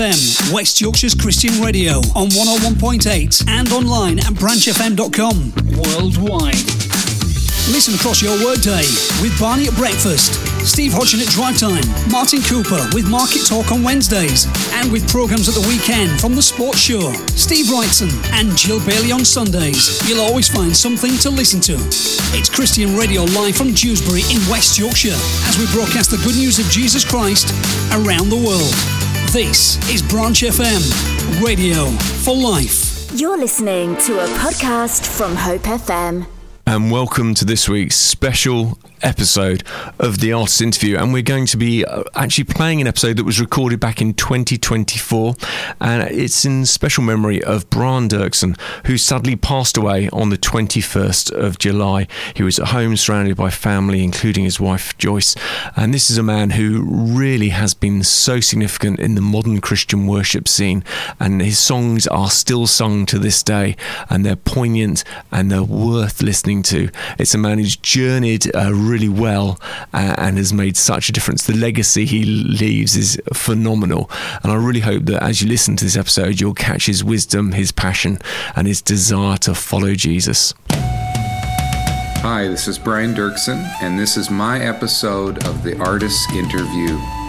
West Yorkshire's Christian Radio on 101.8 and online at branchfm.com. Worldwide. Listen across your workday with Barney at breakfast, Steve Hodgson at drive time, Martin Cooper with Market Talk on Wednesdays, and with programmes at the weekend from The Sports Show, Steve Wrightson and Jill Bailey on Sundays. You'll always find something to listen to. It's Christian Radio live from Dewsbury in West Yorkshire as we broadcast the good news of Jesus Christ around the world. This is Branch FM, radio for life. You're listening to a podcast from Hope FM. And welcome to this week's special episode of the Artist Interview, and we're going to be actually playing an episode that was recorded back in 2024, and it's in special memory of Brian Dirksen, who sadly passed away on the 21st of July. He was at home surrounded by family, including his wife Joyce, and this is a man who really has been so significant in the modern Christian worship scene, and his songs are still sung to this day, and they're poignant and they're worth listening to. It's a man who's journeyed really well and has made such a difference. The legacy he leaves is phenomenal, and I really hope that as you listen to this episode you'll catch his wisdom, his passion and his desire to follow Jesus. Hi, this is Brian Dirksen, and this is my episode of the Artist Interview.